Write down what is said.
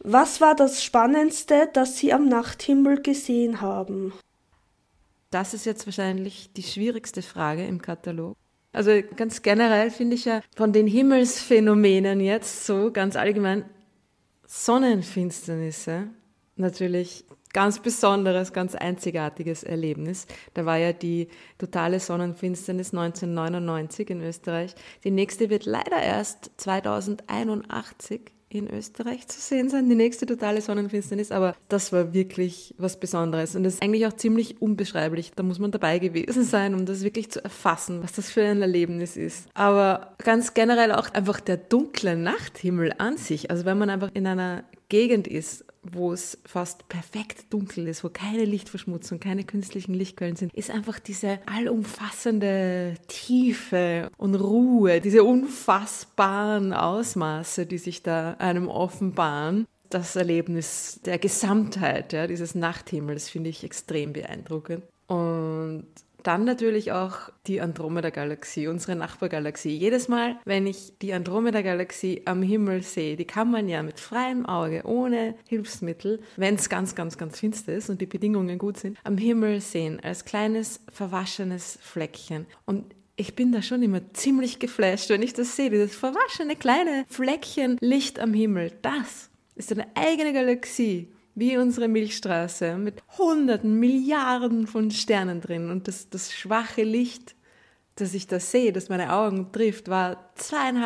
Was war das Spannendste, das Sie am Nachthimmel gesehen haben? Das ist jetzt wahrscheinlich die schwierigste Frage im Katalog. Also ganz generell finde ich ja von den Himmelsphänomenen jetzt so ganz allgemein Sonnenfinsternisse natürlich ganz besonderes, ganz einzigartiges Erlebnis. Da war ja die totale Sonnenfinsternis 1999 in Österreich. Die nächste wird leider erst 2081 in Österreich zu sehen sein, die nächste totale Sonnenfinsternis, aber das war wirklich was Besonderes und das ist eigentlich auch ziemlich unbeschreiblich. Da muss man dabei gewesen sein, um das wirklich zu erfassen, was das für ein Erlebnis ist. Aber ganz generell auch einfach der dunkle Nachthimmel an sich, also wenn man einfach in einer Gegend ist, wo es fast perfekt dunkel ist, wo keine Lichtverschmutzung, keine künstlichen Lichtquellen sind, ist einfach diese allumfassende Tiefe und Ruhe, diese unfassbaren Ausmaße, die sich da einem offenbaren. Das Erlebnis der Gesamtheit, ja, dieses Nachthimmels finde ich extrem beeindruckend. Und dann natürlich auch die Andromeda-Galaxie, unsere Nachbargalaxie. Jedes Mal, wenn ich die Andromeda-Galaxie am Himmel sehe, die kann man ja mit freiem Auge, ohne Hilfsmittel, wenn es ganz, ganz, ganz finster ist und die Bedingungen gut sind, am Himmel sehen, als kleines, verwaschenes Fleckchen. Und ich bin da schon immer ziemlich geflasht, wenn ich das sehe, dieses verwaschene kleine Fleckchen Licht am Himmel. Das ist eine eigene Galaxie, wie unsere Milchstraße, mit hunderten, Milliarden von Sternen drin. Und das schwache Licht, das ich da sehe, das meine Augen trifft, war 2,5